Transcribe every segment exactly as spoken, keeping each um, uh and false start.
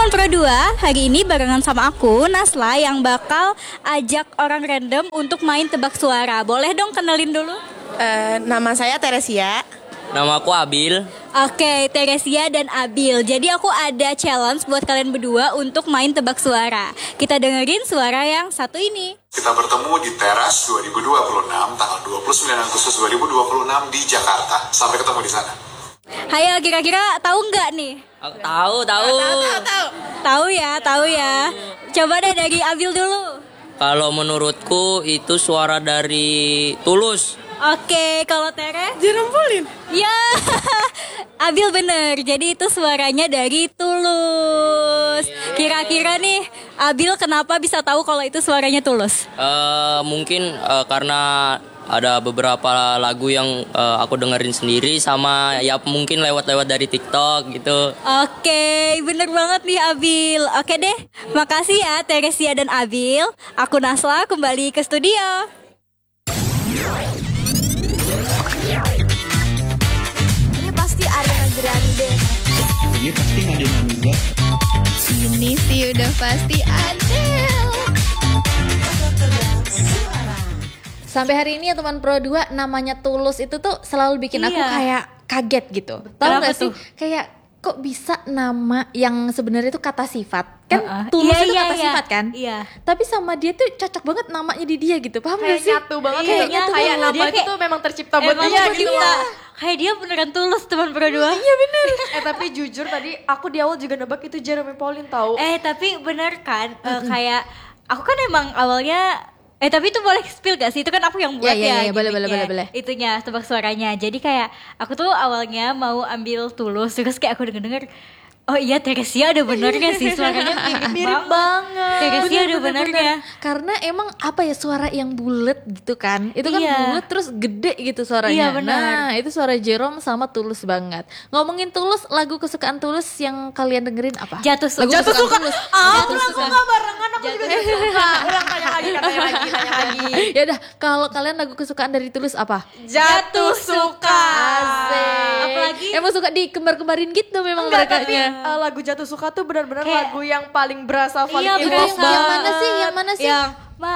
teman Pro dua, hari ini barengan sama aku, Nasla, yang bakal ajak orang random untuk main tebak suara. Boleh dong kenalin dulu? Uh, nama saya Teresia. Nama aku Abil. Oke, Teresia dan Abil. Jadi aku ada challenge buat kalian berdua untuk main tebak suara. Kita dengerin suara yang satu ini. Kita bertemu di Teras dua ribu dua puluh enam, tanggal dua puluh sembilan Agustus dua ribu dua puluh enam di Jakarta. Sampai ketemu di sana. Hayo, kira-kira tahu nggak nih? Aku tahu, tahu. Tahu ya, tahu ya. Coba deh dari Abil dulu. Kalau menurutku itu suara dari Tulus. Oke, kalau Tere? Jerome Pauline. Ya, Abil bener. Jadi itu suaranya dari Tulus. Kira-kira nih, Abil kenapa bisa tahu kalau itu suaranya Tulus? Uh, mungkin uh, karena ada beberapa lagu yang uh, aku dengerin sendiri sama ya mungkin lewat-lewat dari TikTok gitu. Oke, bener banget nih Abil. Oke deh, makasih ya Teresia dan Abil. Aku Nasla kembali ke studio. Ini pasti Ariana Grande. Ini pasti Nadine Amiza. Ini sih udah pasti Adele. Sampai hari ini ya teman Pro dua, namanya Tulus itu tuh selalu bikin aku Iya. kayak kaget gitu. Tahu Kenapa gak sih? tuh? Kayak kok bisa nama yang sebenarnya itu kata sifat. Kan Uh-uh. Tulus Iya, itu iya, kata iya. sifat kan? Iya. Tapi sama dia tuh cocok banget namanya di dia gitu. Paham Kayak gak sih? nyatu banget Iya, kayaknya nyatu kayak banget. nama Dia itu kayak- tuh memang tercipta buat Emang dia buat gitu. dia. Kayak dia beneran Tulus teman Pro dua. Iya bener. Eh tapi jujur tadi aku di awal juga nebak itu Jerome Pauline tahu. Eh tapi bener kan, eh, kayak aku kan emang awalnya Eh tapi itu boleh spill gak sih? Itu kan aku yang buat Ya, ya, ya, ya, boleh, boleh, gimmicknya. boleh, boleh. Itunya, tebak suaranya. Jadi kayak aku tuh awalnya mau ambil Tulus, terus kayak aku denger-denger, oh iya Teresia ada benernya sih, suaranya mirip, Mirip banget. Teresia ada benernya. Karena emang apa ya, suara yang bulat gitu kan. Itu kan Iya. bulat terus gede gitu suaranya. Iya, benar. Nah, itu suara Jerome sama Tulus banget. Ngomongin Tulus, lagu kesukaan Tulus yang kalian dengerin apa? Jatuh Suka. Lagu Jatuh kesukaan suka. Tulus. Ah, Jatuh ulang Suka. suka barengan aku juga jatuh suka. Ulang tanya lagi, katanya lagi, tanya lagi. Ya udah, kalau kalian lagu kesukaan dari Tulus apa? Jatuh suka. Asik. Apalagi? Emang suka dikembar-kembarin gitu memang Enggak, mereka. tapi uh, lagu Jatuh Suka tuh benar-benar Kayak- lagu yang paling berasa, paling Iya, indah berasa. Yang- yang mana sih? Yang mana sih? Yang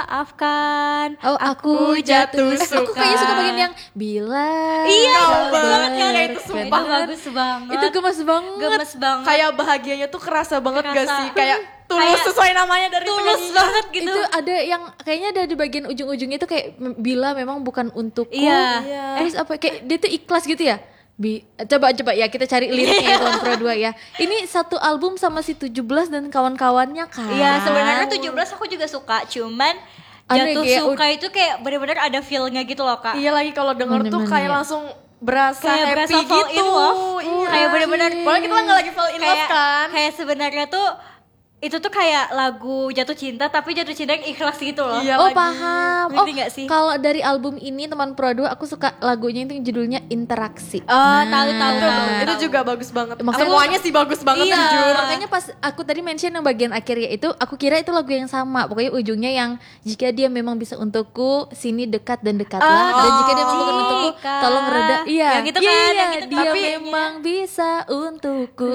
maafkan, Oh, aku jatuh Eh, aku suka. kayaknya suka bagian yang bila. Iya, Kau bagus banget kan ber- itu sumpah Bener. bagus banget. Itu gemes banget. gemes banget. Kayak bahagianya tuh kerasa banget gak Kerasa. sih? Kayak tulus Kayak sesuai namanya dari tulus penyanyinya. banget gitu. Itu ada yang kayaknya ada di bagian ujung-ujungnya itu kayak m- bila memang bukan untukku. Iya. Iya. Terus apa kayak dia tuh ikhlas gitu ya? Bi, coba coba ya kita cari liriknya ya teman Pro dua ya. Ini satu album sama si tujuh belas dan kawan-kawannya kan. Iya, sebenarnya tujuh belas aku juga suka, cuman Aneh, Jatuh kayak Suka itu kayak bener-bener ada feel-nya gitu loh, Kak. Iya lagi kalau denger tuh Bener-bener kayak ya. langsung berasa Kayak happy berasa fall gitu. in love. Iya. Kayak bener-bener Padahal kita nggak lagi fall in love kayak, kan. Kayak sebenarnya tuh itu tuh kayak lagu jatuh cinta tapi jatuh cinta yang ikhlas gitu loh. Iya Oh lagi. paham. Ngerti Oh nggak sih? kalau dari album ini teman Pro dua aku suka lagunya itu judulnya Interaksi. Oh, tahu tahu Itu, tahu. itu tahu. juga bagus banget. Maksudnya- Semuanya sih bagus banget Iya. jujur. Makanya pas aku tadi mention yang bagian akhirnya itu aku kira itu lagu yang sama. Pokoknya ujungnya yang jika dia memang bisa untukku, sini dekat dan dekatlah. Oh, Dan jika dia memang bukan untukku, jika. tolong reda. Iya. Yang itu Iya, kan, iya. yang itu Dia tapi- memang bisa untukku.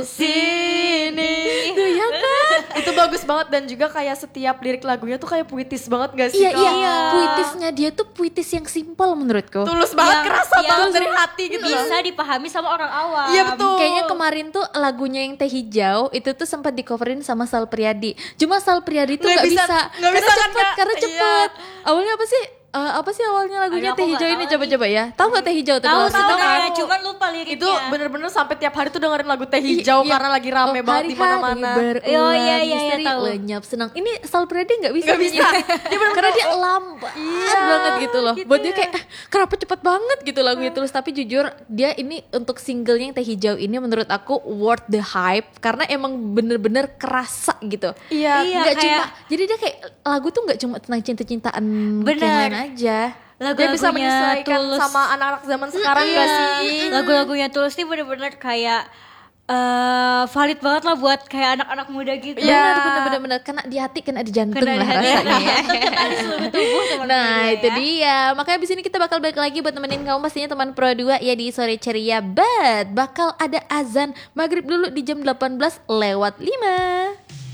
Sini. Itu ya kan? Itu bagus banget dan juga kayak setiap lirik lagunya tuh kayak puitis banget gak sih? Iya, Kak? iya. Puitisnya dia tuh puitis yang simpel menurutku. Tulus banget, Yang- kerasa yang banget dari hati gitu loh. Bisa dipahami sama orang awam. Iya betul. Kayaknya kemarin tuh lagunya yang Teh Hijau itu tuh sempat di coverin sama Sal Priadi. Cuma Sal Priadi tuh Nggak nggak bisa- bisa, nggak karena bisa kan, cepet, Kak? karena Iya. cepet. Awalnya apa sih? Eh, apa sih awalnya lagunya Aduh, Teh aku Hijau nggak ini tahu coba-coba ya. Tahu nggak Teh Hijau? Tahu Tahu tahu tahu. ya, cuman lupa liriknya. Itu bener-bener sampai tiap hari tuh dengerin lagu Teh Hijau Iya. karena lagi rame Oh, banget di hari-hari mana-mana. berulang, Oh, iya, iya, misteri, iya, tahu. lenyap senang. Ini Sal Priadi nggak bisa. Nggak bisa. Dia karena dia lambat banget gitu loh. Buat dia kayak "Ah, kenapa cepet banget gitu lagunya Tulus. Tapi jujur dia ini untuk singlenya yang Teh Hijau ini menurut aku worth the hype karena emang bener-bener kerasa gitu. Iya. Iya, Nggak kayak- cuma jadi dia kayak lagu tuh nggak cuma tentang cinta-cintaan Bener. yang lain aja. Dia bisa Lagu-lagunya menyesuaikan Tulus sama anak-anak zaman sekarang Iya. gak sih? Lagu-lagunya Tulus nih bener-bener kayak eh uh, valid banget lah buat kayak anak-anak muda gitu. Iya, bener-bener kena di hati, kena di jantung Kena di lah hati, rasanya ya. kena di seluruh tubuh teman-teman Nah ya. itu dia, makanya abis ini kita bakal balik lagi buat nemenin kamu pastinya teman Pro dua ya di Sore Ceria. But bakal ada azan maghrib dulu di jam delapan belas lewat lima.